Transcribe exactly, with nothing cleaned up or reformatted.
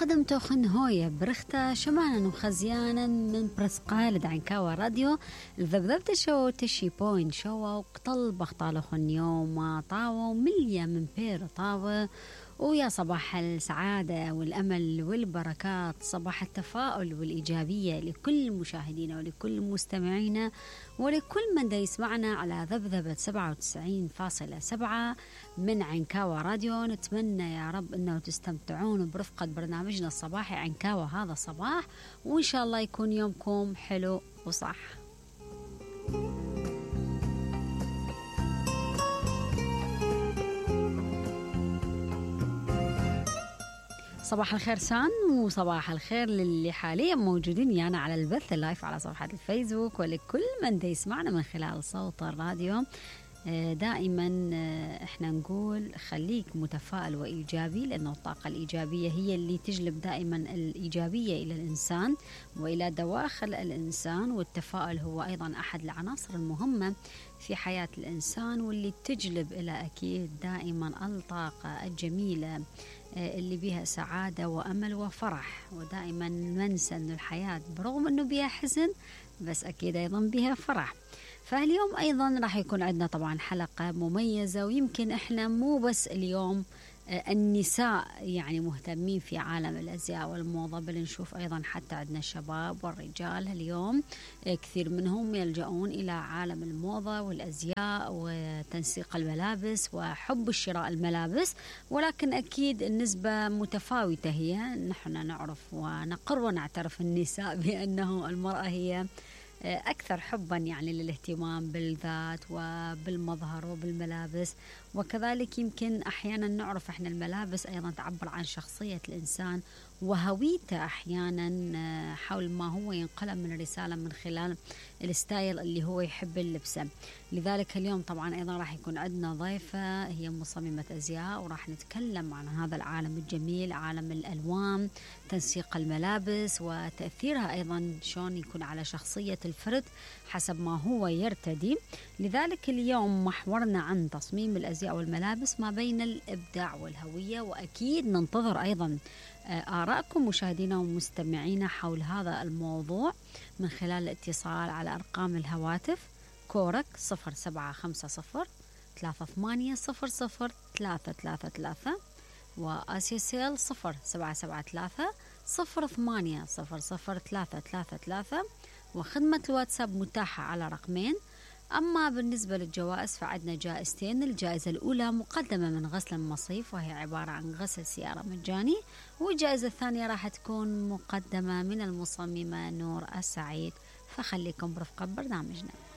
قدم توخن هوية برختا شمانا وخزيانا من برسقال دعنكاوا راديو الذبذبت شو تشي بوين شو وقتل بخطالو خن يوم طاو مليا من بير طاو. ويا صباح السعادة والأمل والبركات، صباح التفاؤل والإيجابية لكل مشاهدينا ولكل مستمعينا ولكل من دا يسمعنا على ذبذبة سبعة وتسعين فاصلة سبعة من عنكاوا راديو. نتمنى يا رب أنه تستمتعون برفقة برنامجنا الصباحي عنكاوا هذا الصباح، وإن شاء الله يكون يومكم حلو وصح. صباح الخير سان، وصباح الخير للي حاليا موجودين يعني على البث اللايف على صفحات الفيسبوك، ولكل من دا يسمعنا من خلال صوت الراديو. دائما احنا نقول خليك متفائل وإيجابي، لأنه الطاقة الإيجابية هي اللي تجلب دائما الإيجابية إلى الإنسان وإلى دواخل الإنسان، والتفاؤل هو أيضا أحد العناصر المهمة في حياة الإنسان واللي تجلب إلى أكيد دائما الطاقة الجميلة اللي بها سعادة وأمل وفرح. ودائما ننسى أن الحياة برغم أنه بها حزن بس أكيد أيضا بها فرح. فاليوم أيضا راح يكون عندنا طبعا حلقة مميزة، ويمكن إحنا مو بس اليوم النساء يعني مهتمين في عالم الأزياء والموضة، بل نشوف أيضا حتى عندنا الشباب والرجال اليوم كثير منهم يلجؤون إلى عالم الموضة والأزياء وتنسيق الملابس وحب الشراء الملابس، ولكن أكيد النسبة متفاوتة. هي نحن نعرف ونقر ونعترف النساء بأنه المرأة هي أكثر حبا يعني للاهتمام بالذات وبالمظهر وبالملابس، وكذلك يمكن أحيانا نعرف إحنا الملابس أيضا تعبر عن شخصية الإنسان وهويته أحيانا حول ما هو ينقل من الرسالة من خلال الستايل اللي هو يحب اللبسه. لذلك اليوم طبعا أيضا راح يكون عندنا ضيفة هي مصممة أزياء، وراح نتكلم عن هذا العالم الجميل، عالم الألوان، تنسيق الملابس وتأثيرها أيضا شلون يكون على شخصية الفرد حسب ما هو يرتدي. لذلك اليوم محورنا عن تصميم الأزياء والملابس ما بين الإبداع والهوية، وأكيد ننتظر أيضا آراءكم مشاهدينا ومستمعينا حول هذا الموضوع من خلال الاتصال على أرقام الهواتف كورك صفر سبعة خمسة صفر ثلاثة ثمانية صفر صفر ثلاثة ثلاثة ثلاثة وآسيسيل صفر سبعة سبعة ثلاثة صفر ثمانية صفر صفر ثلاثة ثلاثة ثلاثة، وخدمة الواتساب متاحة على رقمين. أما بالنسبة للجوائز فعندنا جائزتين، الجائزة الأولى مقدمة من غسل مصيف وهي عبارة عن غسل سيارة مجاني، والجائزة الثانية راح تكون مقدمة من المصممة نور السعيد. فخليكم برفقة برنامجنا.